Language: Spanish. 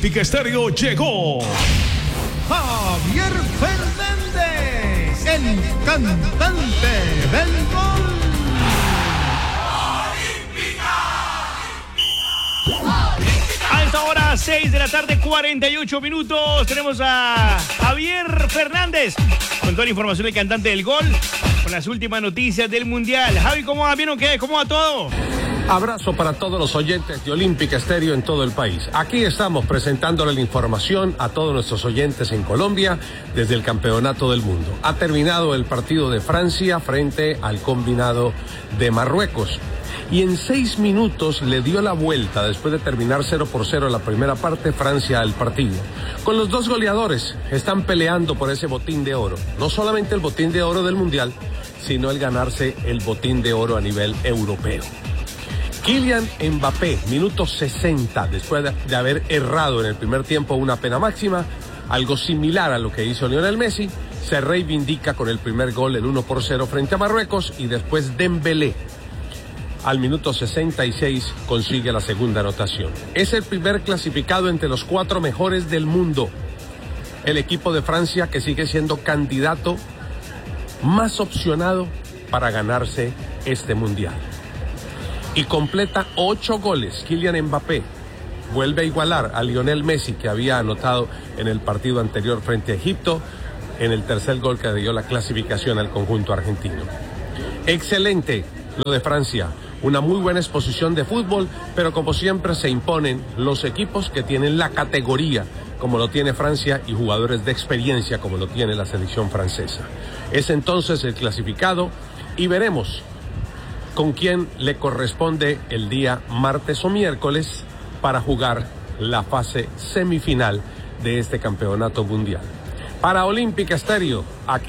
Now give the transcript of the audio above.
Olímpica Estéreo llegó Javier Fernández, el cantante del gol. A esta hora, 6 de la tarde, 48 minutos. Tenemos a Javier Fernández con toda la información del cantante del gol, con las últimas noticias del Mundial. Javi, ¿cómo va? ¿Bien o qué? ¿Cómo va todo? Abrazo para todos los oyentes de Olímpica Estéreo en todo el país. Aquí estamos presentándole la información a todos nuestros oyentes en Colombia desde el Campeonato del Mundo. Ha terminado el partido de Francia frente al combinado de Marruecos. Y en 6 minutos le dio la vuelta después de terminar 0-0 la primera parte Francia al partido. Con los dos goleadores están peleando por ese botín de oro. No solamente el botín de oro del Mundial, sino el ganarse el botín de oro a nivel europeo. Kylian Mbappé, minuto 60, después de haber errado en el primer tiempo una pena máxima, algo similar a lo que hizo Lionel Messi, se reivindica con el primer gol en 1-0 frente a Marruecos y después Dembélé, al minuto 66, consigue la segunda anotación. Es el primer clasificado entre los 4 mejores del mundo. El equipo de Francia que sigue siendo candidato más opcionado para ganarse este Mundial. Y completa 8 goles. Kylian Mbappé vuelve a igualar a Lionel Messi, que había anotado en el partido anterior frente a Egipto, en el tercer gol que dio la clasificación al conjunto argentino. Excelente lo de Francia. Una muy buena exposición de fútbol, pero como siempre se imponen los equipos que tienen la categoría, como lo tiene Francia, y jugadores de experiencia, como lo tiene la selección francesa. Es entonces el clasificado y veremos con quién le corresponde el día martes o miércoles para jugar la fase semifinal de este campeonato mundial. Para Olímpica Estéreo, aquí